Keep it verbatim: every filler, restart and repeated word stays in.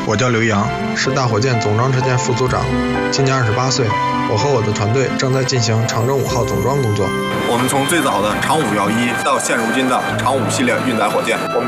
我叫刘洋，是大火箭总装车间副组长，今年二十八岁。我和我的团队正在进行长征五号总装工作。 我们从最早的长五幺一到现如今的长五系列运载火箭，我们